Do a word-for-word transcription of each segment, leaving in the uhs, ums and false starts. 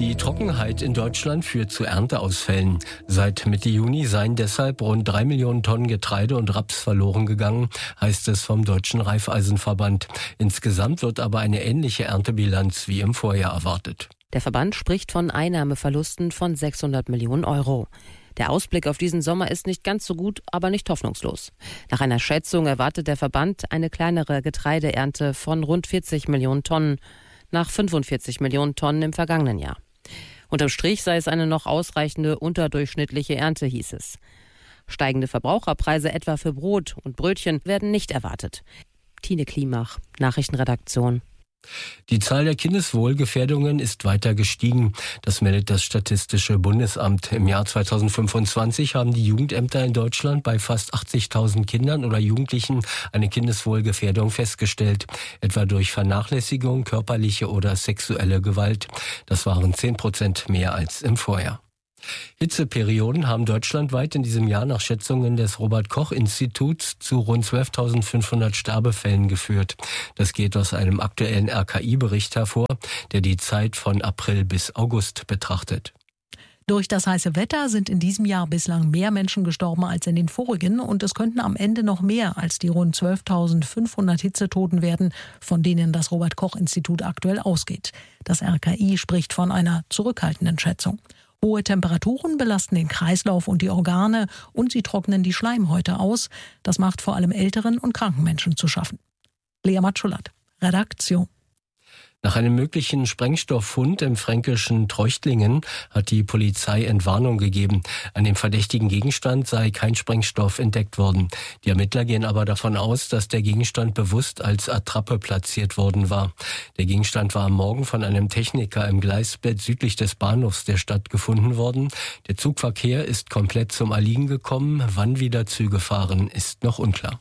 Die Trockenheit in Deutschland führt zu Ernteausfällen. Seit Mitte Juni seien deshalb rund drei Millionen Tonnen Getreide und Raps verloren gegangen, heißt es vom Deutschen Raiffeisenverband. Insgesamt wird aber eine ähnliche Erntebilanz wie im Vorjahr erwartet. Der Verband spricht von Einnahmeverlusten von sechshundert Millionen Euro. Der Ausblick auf diesen Sommer ist nicht ganz so gut, aber nicht hoffnungslos. Nach einer Schätzung erwartet der Verband eine kleinere Getreideernte von rund vierzig Millionen Tonnen, nach fünfundvierzig Millionen Tonnen im vergangenen Jahr. Unterm Strich sei es eine noch ausreichende unterdurchschnittliche Ernte, hieß es. Steigende Verbraucherpreise etwa für Brot und Brötchen werden nicht erwartet. Tine Klimach, Nachrichtenredaktion. Die Zahl der Kindeswohlgefährdungen ist weiter gestiegen. Das meldet das Statistische Bundesamt. Im Jahr zweitausendfünfundzwanzig haben die Jugendämter in Deutschland bei fast achtzigtausend Kindern oder Jugendlichen eine Kindeswohlgefährdung festgestellt, etwa durch Vernachlässigung, körperliche oder sexuelle Gewalt. Das waren zehn Prozent mehr als im Vorjahr. Hitzeperioden haben deutschlandweit in diesem Jahr nach Schätzungen des Robert-Koch-Instituts zu rund zwölftausendfünfhundert Sterbefällen geführt. Das geht aus einem aktuellen R K I-Bericht hervor, der die Zeit von April bis August betrachtet. Durch das heiße Wetter sind in diesem Jahr bislang mehr Menschen gestorben als in den vorigen und es könnten am Ende noch mehr als die rund zwölftausendfünfhundert Hitzetoten werden, von denen das Robert-Koch-Institut aktuell ausgeht. Das R K I spricht von einer zurückhaltenden Schätzung. Hohe Temperaturen belasten den Kreislauf und die Organe und sie trocknen die Schleimhäute aus. Das macht vor allem älteren und kranken Menschen zu schaffen. Lea Matschulat, Redaktion. Nach einem möglichen Sprengstofffund im fränkischen Treuchtlingen hat die Polizei Entwarnung gegeben. An dem verdächtigen Gegenstand sei kein Sprengstoff entdeckt worden. Die Ermittler gehen aber davon aus, dass der Gegenstand bewusst als Attrappe platziert worden war. Der Gegenstand war am Morgen von einem Techniker im Gleisbett südlich des Bahnhofs der Stadt gefunden worden. Der Zugverkehr ist komplett zum Erliegen gekommen. Wann wieder Züge fahren, ist noch unklar.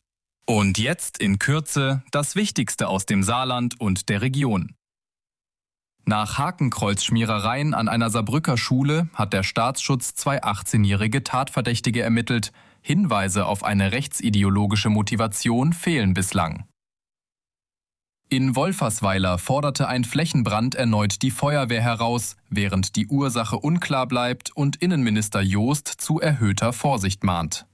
Und jetzt in Kürze das Wichtigste aus dem Saarland und der Region. Nach Hakenkreuzschmierereien an einer Saarbrücker Schule hat der Staatsschutz zwei achtzehnjährige Tatverdächtige ermittelt. Hinweise auf eine rechtsideologische Motivation fehlen bislang. In Wolfersweiler forderte ein Flächenbrand erneut die Feuerwehr heraus, während die Ursache unklar bleibt und Innenminister Joost zu erhöhter Vorsicht mahnt.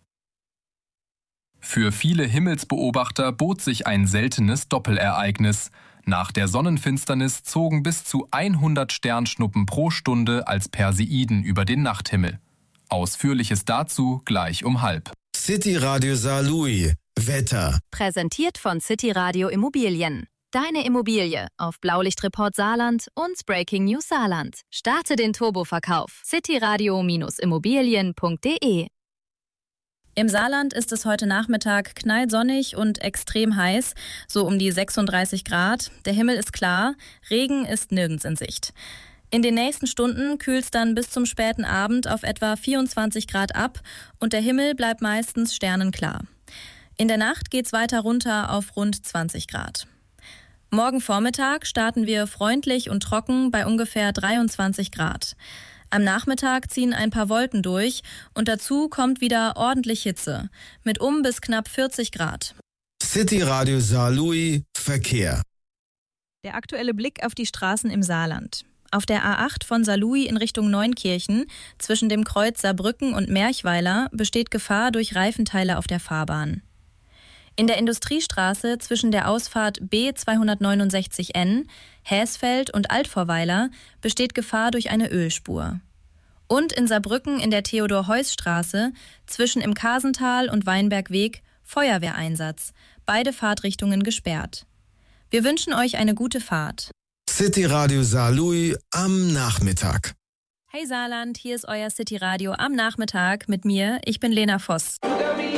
Für viele Himmelsbeobachter bot sich ein seltenes Doppelereignis. Nach der Sonnenfinsternis zogen bis zu hundert Sternschnuppen pro Stunde als Perseiden über den Nachthimmel. Ausführliches dazu gleich um halb. City Radio Saarlouis. Wetter. Präsentiert von City Radio Immobilien. Deine Immobilie auf Blaulichtreport Saarland und Breaking News Saarland. Starte den Turboverkauf. cityradio Immobilien punkt de. Im Saarland ist es heute Nachmittag knallsonnig und extrem heiß, so um die sechsunddreißig Grad. Der Himmel ist klar, Regen ist nirgends in Sicht. In den nächsten Stunden kühlt es dann bis zum späten Abend auf etwa vierundzwanzig Grad ab und der Himmel bleibt meistens sternenklar. In der Nacht geht's weiter runter auf rund zwanzig Grad. Morgen Vormittag starten wir freundlich und trocken bei ungefähr dreiundzwanzig Grad. Am Nachmittag ziehen ein paar Wolken durch und dazu kommt wieder ordentlich Hitze mit um bis knapp vierzig Grad. City Radio Saarlouis Verkehr. Der aktuelle Blick auf die Straßen im Saarland. Auf der A acht von Saarlouis in Richtung Neunkirchen zwischen dem Kreuz Saarbrücken und Merchweiler besteht Gefahr durch Reifenteile auf der Fahrbahn. In der Industriestraße zwischen der Ausfahrt B zweihundertneunundsechzig N, Häsfeld und Altvorweiler besteht Gefahr durch eine Ölspur. Und in Saarbrücken in der Theodor-Heuss-Straße zwischen im Kasental und Weinbergweg Feuerwehreinsatz. Beide Fahrtrichtungen gesperrt. Wir wünschen euch eine gute Fahrt. City Radio Saarlouis am Nachmittag. Hey Saarland, hier ist euer City Radio am Nachmittag mit mir. Ich bin Lena Voss.